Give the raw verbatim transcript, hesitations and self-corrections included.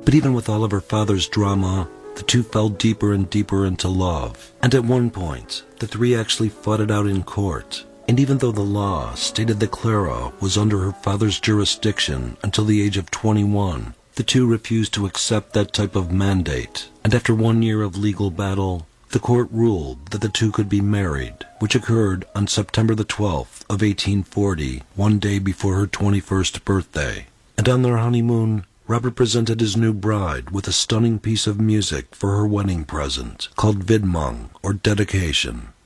But even with all of her father's drama, the two fell deeper and deeper into love. And at one point, the three actually fought it out in court. And even though the law stated that Clara was under her father's jurisdiction until the age of twenty-one, the two refused to accept that type of mandate. And after one year of legal battle, the court ruled that the two could be married, which occurred on September the twelfth of eighteen forty, one day before her twenty-first birthday. And on their honeymoon, Robert presented his new bride with a stunning piece of music for her wedding present, called Vidmung, or Dedication.